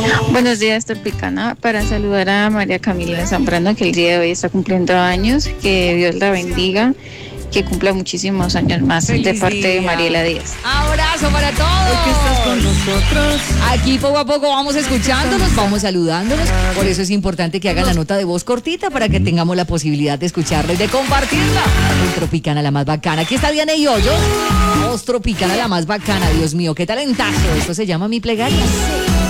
Buenos días, Tropicana. Para saludar a María Camila Zambrano, que el día de hoy está cumpliendo años. Que Dios la bendiga, que cumpla muchísimos años más. De ¡Feliz parte de día! Mariela Díaz. Abrazo para todos. Hoy que estás con nosotros. Aquí poco a poco vamos escuchándonos, vamos saludándonos. Por eso es importante que hagan la nota de voz cortita para que tengamos la posibilidad de escucharla y de compartirla. El Tropicana, la más bacana. Aquí está Diana y Hoyos. Voz Tropicana, la más bacana. Dios mío, qué talentazo. Esto se llama Mi Plegaria.